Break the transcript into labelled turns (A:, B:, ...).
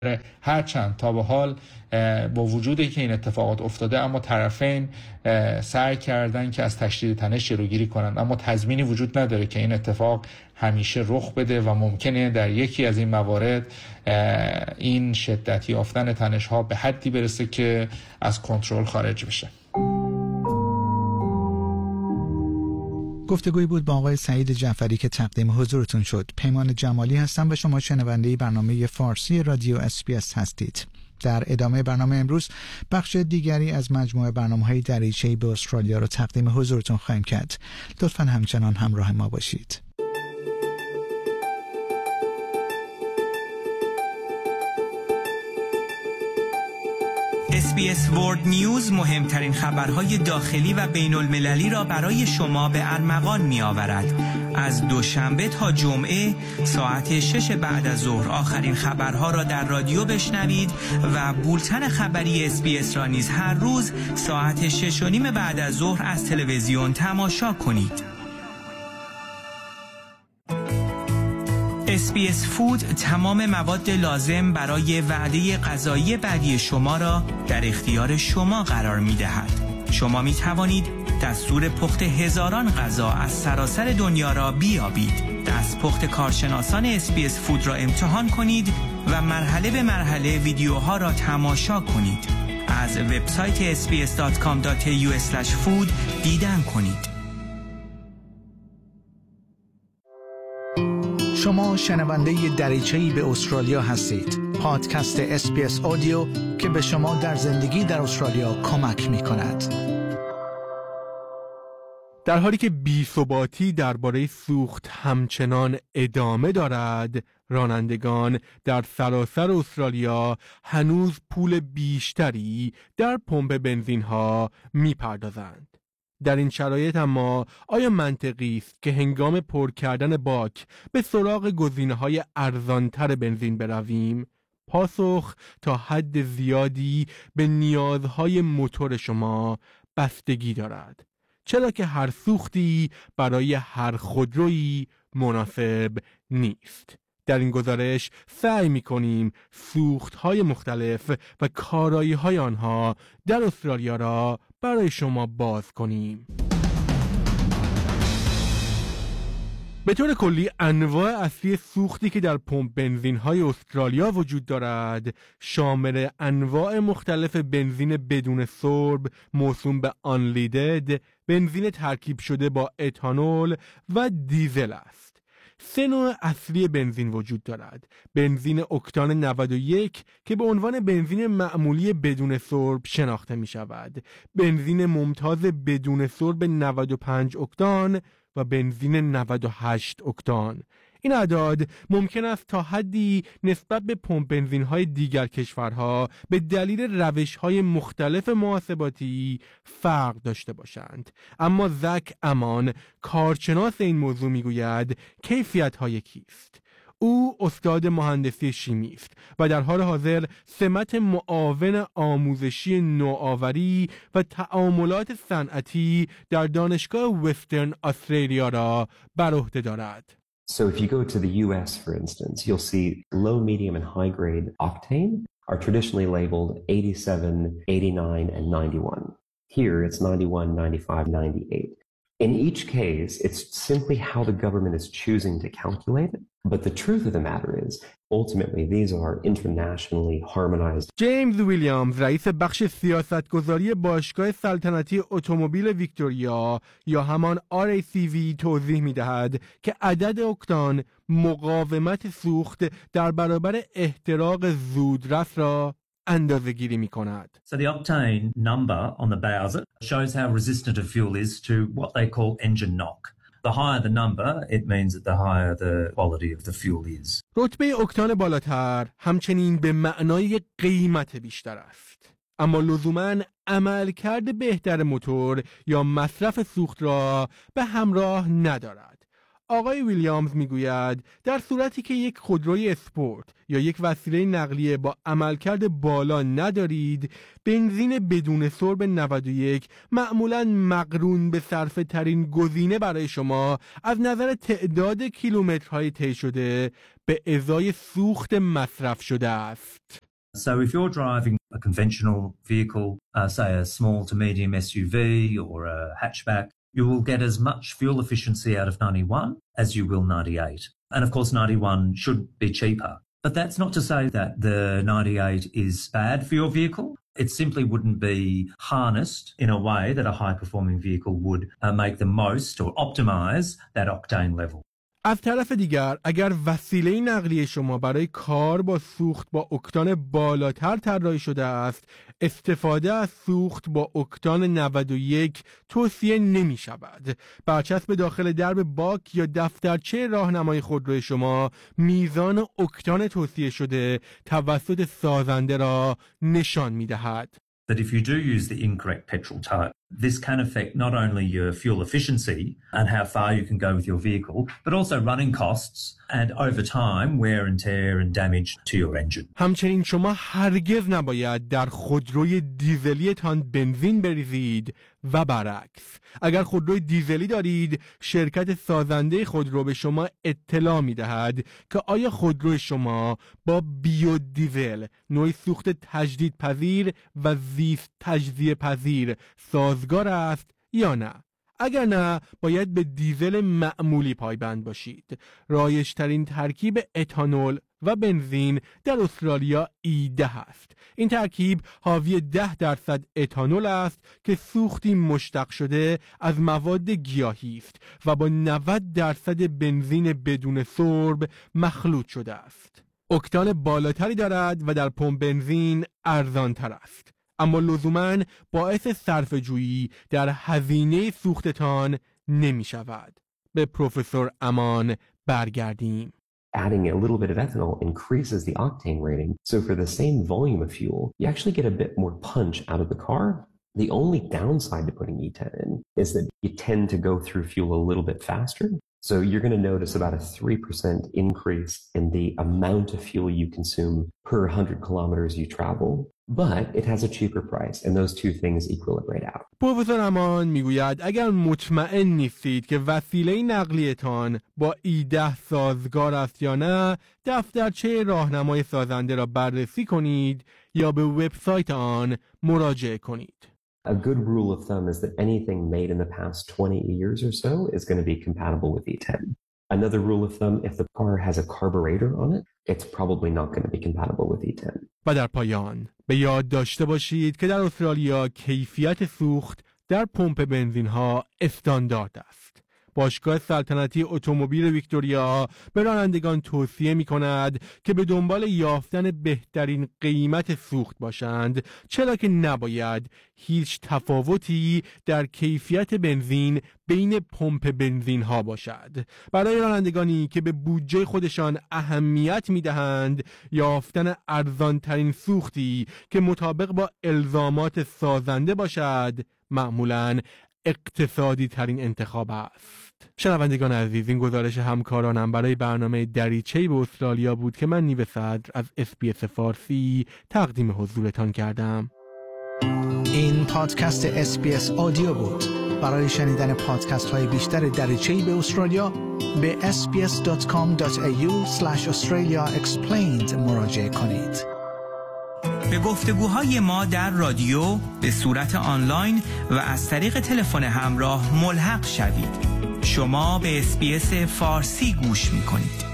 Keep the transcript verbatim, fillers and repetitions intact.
A: هرچند تا به حال با وجودی که این اتفاقات افتاده اما طرفین سعی کردن که از تشدید تنش جلوگیری کنند، اما تضمینی وجود نداره که این اتفاق همیشه رخ بده و ممکنه در یکی از این موارد این شدت یافتن تنش ها به حدی برسه که از کنترل خارج بشه.
B: گفتگویی بود با آقای سعید جعفری که تقدیم حضورتون شد. پیمان جمالی هستم و شما شنونده برنامه فارسی رادیو اس بی اس هستید. در ادامه برنامه امروز بخش دیگری از مجموعه برنامه‌های دریچه‌ای به استرالیا رو تقدیم حضورتون خواهیم کرد. لطفاً همچنان همراه ما باشید.
C: اس بی اس ورلد نیوز مهمترین خبرهای داخلی و بین المللی را برای شما به ارمغان می آورد. از دوشنبه تا جمعه ساعت شش بعد از ظهر آخرین خبرها را در رادیو بشنوید و بولتن خبری اس بی اس را نیز هر روز ساعت شش و نیم بعد از ظهر از تلویزیون تماشا کنید. اس بی اس فود تمام مواد لازم برای وعده غذایی بعدی شما را در اختیار شما قرار می دهد. شما می توانید دستور پخت هزاران غذا از سراسر دنیا را بیابید. دستپخت کارشناسان اس بی اس فود را امتحان کنید و مرحله به مرحله ویدیوها را تماشا کنید. از وبسایت اس بی اس دات کام دات ای یو اسلش فود دیدن کنید.
B: شما شنونده دریچه‌ای به استرالیا هستید. پادکست اس بی اس آدیو که به شما در زندگی در استرالیا کمک می‌کند.
D: در حالی که بی‌ثباتی درباره سوخت همچنان ادامه دارد، رانندگان در سراسر استرالیا هنوز پول بیشتری در پمپ بنزین‌ها می‌پردازند. در این شرایط اما آیا منطقی است که هنگام پر کردن باک به سراغ گزینه‌های ارزان‌تر بنزین برویم؟ پاسخ تا حد زیادی به نیازهای موتور شما بستگی دارد، چرا که هر سوختی برای هر خودرویی مناسب نیست. در این گزارش سعی می‌کنیم سوخت‌های مختلف و کارایی‌های آنها در استرالیا را برای شما باز کنیم. به طور کلی انواع اصلی سوختی که در پمپ بنزین‌های استرالیا وجود دارد شامل انواع مختلف بنزین بدون سرب موسوم به آنلیدد، بنزین ترکیب شده با اتانول و دیزل است. سه نوع اصلی بنزین وجود دارد: بنزین اکتان نود و یک که به عنوان بنزین معمولی بدون سرب شناخته می شود، بنزین ممتاز بدون سرب نود و پنج اکتان و بنزین نود و هشت اکتان. این اعداد ممکن است تا حدی نسبت به پمپ بنزین‌های دیگر کشورها به دلیل روش‌های مختلف محاسباتی فرق داشته باشند. اما زک امان، کارشناس این موضوع میگوید کیفیت‌ها یکی است. او استاد مهندسی شیمی است و در حال حاضر سمت معاون آموزشی نوآوری و تعاملات صنعتی در دانشگاه وسترن استرالیا را بر عهده دارد.
E: So if you go to the U S, for instance, you'll see low, medium, and high grade octane are traditionally labeled eighty-seven, eighty-nine, and ninety-one. Here it's ninety-one, ninety-five, ninety-eight. In each case, it's simply how the government is choosing to calculate it. But the truth of the matter is, ultimately, these are internationally harmonized.
D: جیمز ویلیامز، رئیس بخش سیاستگذاری باشگاه سلطنتی اتومبیل ویکتوریا یا همان آر ای سی وی توضیح می‌دهد که عدد اکتان مقاومت سوخت در برابر احتراق زودرس را اندازه‌گیری می‌کند.
F: So the octane number on the bowser shows how resistant a fuel is to what they call engine knock. The higher the number, it means that the higher the quality of the fuel is.
D: رتبه اکتان بالاتر همچنین به معنای قیمت بیشتر است، اما لزوماً عملکرد بهتر موتور یا مصرف سوخت را به همراه ندارد. آقای ویلیامز میگوید در صورتی که یک خودروی اسپورت یا یک وسیله نقلیه با عملکرد بالا ندارید، بنزین بدون سرب نود و یک معمولاً مقرون به صرفه ترین گزینه برای شما از نظر تعداد کیلومترهای طی شده به ازای سوخت مصرف شده است.
F: So if you're driving a conventional vehicle, uh, say a small to medium S U V or a hatchback, you will get as much fuel efficiency out of ninety-one as you will ninety-eight. And of course ninety-one should be cheaper. But that's not to say that the ninety-eight is bad for your vehicle. It simply wouldn't be harnessed in a way that a high-performing vehicle would uh, make the most or optimize that octane level.
D: از طرف دیگر اگر وسیله نقلیه شما برای کار با سوخت با اکتان بالاتر طراحی شده است، استفاده از سوخت با اکتان نود و یک توصیه نمی شود. برچسب داخل درب باک یا دفترچه راهنمای خودروی شما میزان اکتان توصیه شده توسط سازنده را نشان می دهد.
F: That if you do use the incorrect petrol type, this can affect not only your fuel efficiency and how far you can go with your vehicle, but also running costs and over time wear and tear and damage to your engine.
D: همچنین شما هرگز نباید در خودروی دیزلیتان بنزین بریزید و برعکس. اگر خودروی دیزلی دارید، شرکت سازنده خودرو به شما اطلاع می دهد که آیا خودروی شما با بیو دیزل، نوع سوخت تجدید پذیر و زیست تجزیه پذیر سازگار است یا نه. اگر نه، باید به دیزل معمولی پایبند باشید. رایج‌ترین ترکیب اتانول و بنزین در استرالیا ای ده است. این ترکیب حاوی ده درصد اتانول است که سوختی مشتق شده از مواد گیاهی است و با نود درصد بنزین بدون سرب مخلوط شده است. اکتان بالاتری دارد و در پمپ بنزین ارزان‌تر است، اما لزوماً باعث صرفه‌جویی در هزینه سوختتان نمی شود. به پروفسور امان برگردیم.
E: Adding a little bit of ethanol increases the octane rating. So for the same volume of fuel, you actually get a bit more punch out of the car. The only downside to putting E ten in is that you tend to go through fuel a little bit faster. So you're going to notice about a three percent increase in the amount of fuel you consume per one hundred kilometers you travel. But it has a cheaper price and those two things equilibrate out.
D: پروفسور امان میگوید اگر مطمئن نیستید که وسیله نقلیتان با ای ده سازگار است یا نه، دفترچه راهنمای سازنده را بررسی کنید یا به وبسایت آن مراجعه کنید.
E: A good rule of thumb is that anything made in the past twenty years or so is going to be compatible with E ten. Another rule of thumb, if the car has a carburetor on it, it's probably not going to be compatible with E ten.
D: و در پایان به یاد داشته باشید که در استرالیا کیفیت سوخت در پمپ بنزین ها استاندارد است. باشگاه سلطنتی اتومبیل ویکتوریا به رانندگان توصیه می کند که به دنبال یافتن بهترین قیمت سوخت باشند، چرا که نباید هیچ تفاوتی در کیفیت بنزین بین پمپ بنزین ها باشد. برای رانندگانی که به بودجه خودشان اهمیت می دهند، یافتن ارزان ترین سوختی که مطابق با الزامات سازنده باشد معمولاً اقتصادی ترین انتخاب است. شنوندگان عزیز، این گزارش همکارانم برای برنامه دریچه‌ای به استرالیا بود که من نیو صدر از اس بی اس فارسی تقدیم حضورتان کردم.
B: این پادکست اس بی اس آدیو بود. برای شنیدن پادکست های بیشتر دریچه‌ای به استرالیا به اس بی اس دات کام دات ای یو اسلش استرالیا اکسپلیند مراجعه کنید.
C: به گفتگوهای ما در رادیو، به صورت آنلاین و از طریق تلفن همراه ملحق شوید. شما به اس بی اس فارسی گوش می‌کنید.